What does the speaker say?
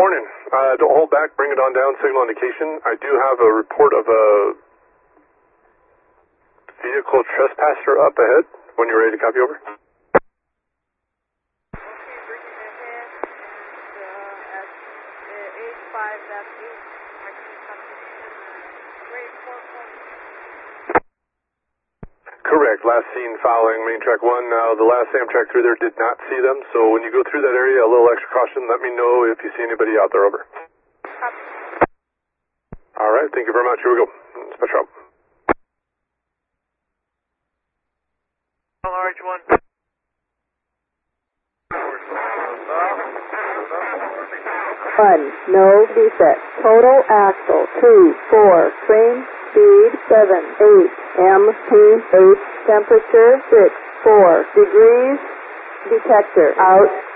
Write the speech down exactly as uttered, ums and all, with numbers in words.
morning. Uh, don't hold back. Bring it on down. Signal indication. I do have a report of a vehicle trespasser up ahead. When you're ready to copy over. Correct. Last seen following main track one. Now, the last Amtrak through there did not see them, so when you go through that area, a little extra caution. Let me know if you see anybody out there. Over. All right. Thank you very much. Here we go. Special out. R H one. One, no defect. Total axle, two, four, train speed, seven, eight, M P eight, temperature, six, four degrees, detector, out.